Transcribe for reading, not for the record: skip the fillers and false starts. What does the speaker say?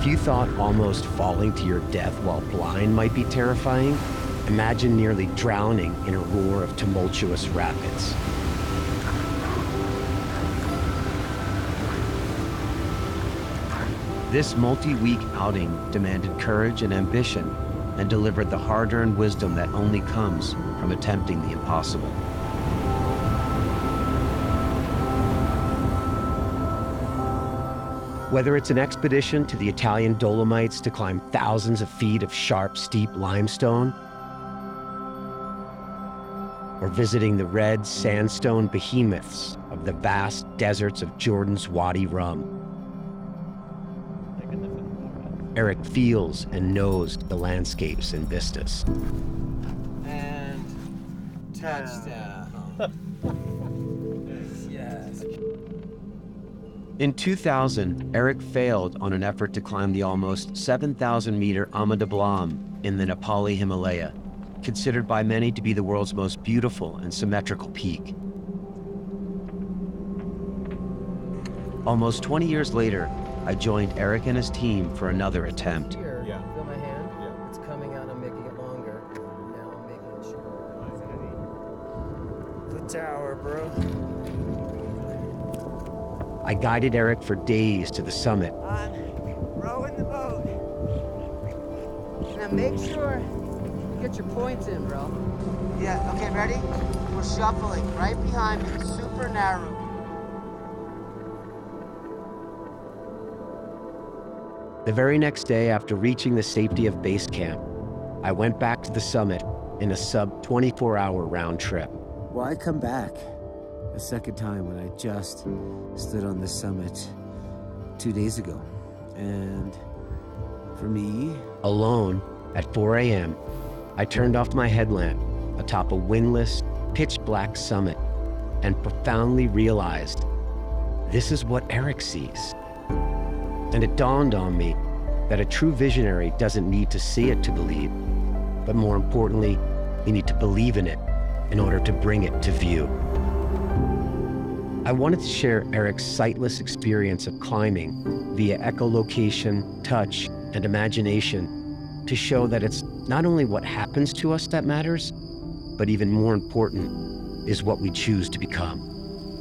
If you thought almost falling to your death while blind might be terrifying, imagine nearly drowning in a roar of tumultuous rapids. This multi-week outing demanded courage and ambition and delivered the hard-earned wisdom that only comes from attempting the impossible. Whether it's an expedition to the Italian Dolomites to climb thousands of feet of sharp, steep limestone, or visiting the red sandstone behemoths of the vast deserts of Jordan's Wadi Rum, Eric feels and knows the landscapes and vistas. And touchdown. Yes. In 2000, Eric failed on an effort to climb the almost 7,000-meter Ama Dablam in the Nepali Himalaya, considered by many to be the world's most beautiful and symmetrical peak. Almost 20 years later, I joined Eric and his team for another attempt. Here, feel my hand? Yeah. It's coming out, I'm making it longer. Now I'm making it shorter. The tower, bro. I guided Eric for days to the summit. I'm rowing the boat. Now make sure you get your points in, bro. Yeah, okay, ready? We're shuffling right behind me, super narrow. The very next day, after reaching the safety of base camp, I went back to the summit in a sub-24-hour round trip. Why come back a second time when I just stood on the summit 2 days ago? And for me... Alone, at 4 a.m., I turned off my headlamp atop a windless, pitch-black summit and profoundly realized this is what Eric sees. And it dawned on me that a true visionary doesn't need to see it to believe, but more importantly, you need to believe in it in order to bring it to view. I wanted to share Eric's sightless experience of climbing via echolocation, touch, and imagination to show that it's not only what happens to us that matters, but even more important is what we choose to become.